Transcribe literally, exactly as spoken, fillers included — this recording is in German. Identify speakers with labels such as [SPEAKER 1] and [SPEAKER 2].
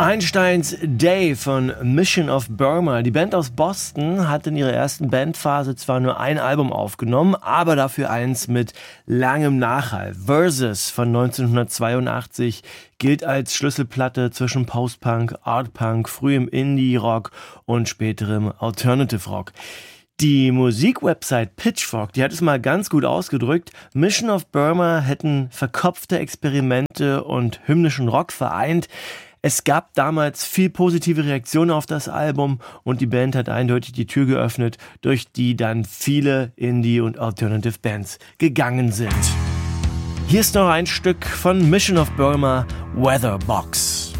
[SPEAKER 1] Einsteins Day von Mission of Burma. Die Band aus Boston hat in ihrer ersten Bandphase zwar nur ein Album aufgenommen, aber dafür eins mit langem Nachhall. Versus von neunzehnhundertzweiundachtzig gilt als Schlüsselplatte zwischen Post-Punk, Art-Punk, frühem Indie-Rock und späterem Alternative-Rock. Die Musikwebsite Pitchfork, die hat es mal ganz gut ausgedrückt. Mission of Burma hätten verkopfte Experimente und hymnischen Rock vereint. Es gab damals viel positive Reaktionen auf das Album und die Band hat eindeutig die Tür geöffnet, durch die dann viele Indie- und Alternative Bands gegangen sind. Hier ist noch ein Stück von Mission of Burma, Weatherbox.